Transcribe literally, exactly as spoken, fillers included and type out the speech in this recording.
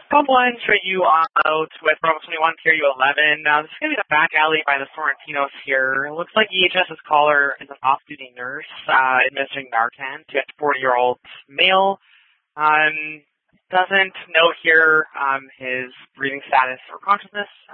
Couple lines for you on out with Bravo twenty-one, K R U eleven. Uh, this is going to be the back alley by the Sorrentinos here. It looks like EHS's caller is an off-duty nurse uh, administering Narcan to a forty-year-old male. Um, doesn't know here um, his breathing status or consciousness.